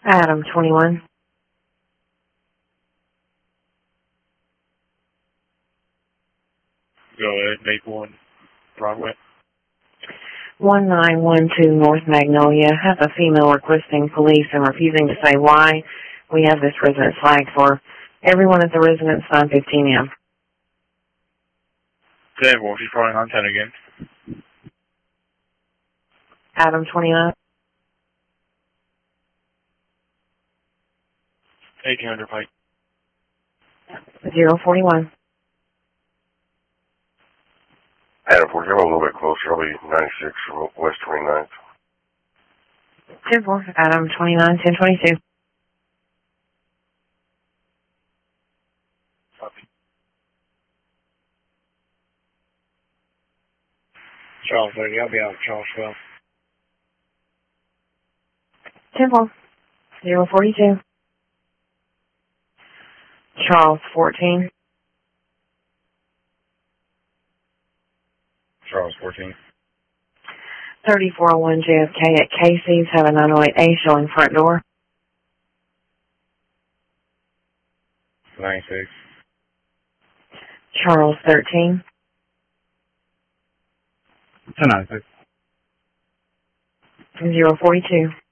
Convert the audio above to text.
Adam 21. Go ahead, Maple and Broadway. 1912 North Magnolia has a female requesting police and refusing to say why. We have this resident flagged for everyone at the residence 9:15 a.m. 10, well, she's calling on 10 again. Adam 29. 1800 Pike. 041. Adam 40, I'm a little bit closer. I'll be 96 from West 29th. 10-4. Adam 29, 1022. Copy. Charles 30, I'll be out of Charles 12. 10-4. 042. Charles 14. Charles 14. 3401 JFK at Casey's, have a 908A showing front door. 96. Charles 13. 1096. 042.